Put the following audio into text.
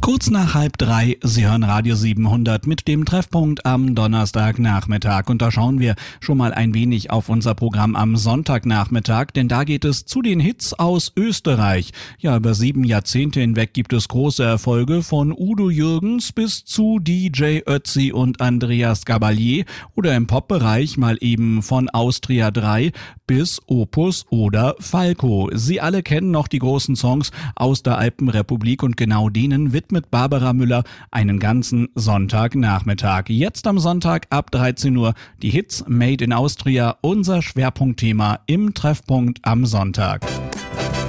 Kurz nach 2:30, Sie hören Radio 700 mit dem Treffpunkt am Donnerstagnachmittag. Und da schauen wir schon mal ein wenig auf unser Programm am Sonntagnachmittag, denn da geht es zu den Hits aus Österreich. Ja, über 7 Jahrzehnte hinweg gibt es große Erfolge von Udo Jürgens bis zu DJ Ötzi und Andreas Gabalier oder im Popbereich mal eben von Austria 3 bis Opus oder Falco. Sie alle kennen noch die großen Songs aus der Alpenrepublik und genau denen widmet Barbara Müller einen ganzen Sonntagnachmittag. Jetzt am Sonntag ab 13 Uhr die Hits Made in Austria, unser Schwerpunktthema im Treffpunkt am Sonntag.